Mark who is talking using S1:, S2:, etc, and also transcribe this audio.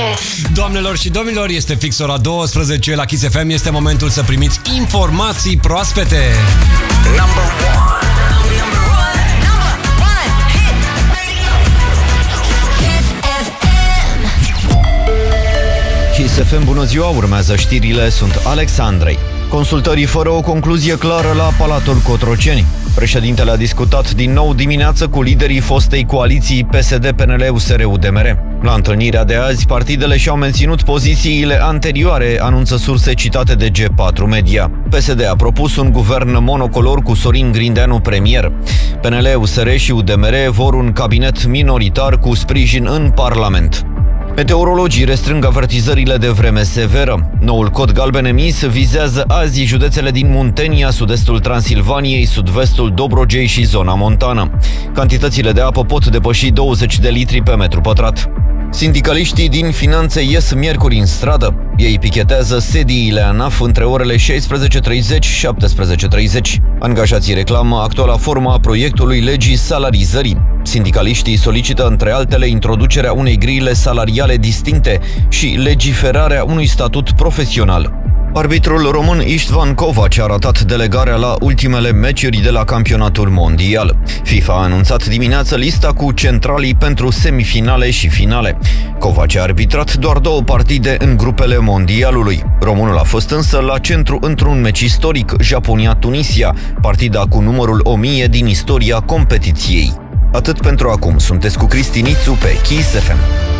S1: Doamnelor și domnilor, este fix ora 12 la Kiss FM. Este momentul să primiți informații proaspete.
S2: Kiss FM, bună ziua, urmează știrile, sunt Alexandrei. Consultării fără o concluzie clară la Palatul Cotroceni. Președintele a discutat din nou dimineață cu liderii fostei coaliții PSD, PNL, USR, UDMR. La întâlnirea de azi, partidele și-au menținut pozițiile anterioare, anunță surse citate de G4 Media. PSD a propus un guvern monocolor cu Sorin Grindeanu premier. PNL, USR și UDMR vor un cabinet minoritar cu sprijin în Parlament. Meteorologii restrâng avertizările de vreme severă. Noul cod galben emis vizează azi județele din Muntenia, sud-estul Transilvaniei, sud-vestul Dobrogei și zona montană. Cantitățile de apă pot depăși 20 de litri pe metru pătrat. Sindicaliștii din finanțe ies miercuri în stradă. Ei pichetează sediile ANAF între orele 16:30 și 17:30. Angajații reclamă actuala formă a proiectului legii salarizării. Sindicaliștii solicită, între altele, introducerea unei grile salariale distincte și legiferarea unui statut profesional. Arbitrul român Istvan Kovac a ratat delegarea la ultimele meciuri de la campionatul mondial. FIFA a anunțat dimineață lista cu centralii pentru semifinale și finale. Kovac a arbitrat doar 2 partide în grupele mondialului. Românul a fost însă la centru într-un meci istoric, Japonia-Tunisia, partida cu numărul 1000 din istoria competiției. Atât pentru acum, sunteți cu Cristi Nițu pe Kiss FM.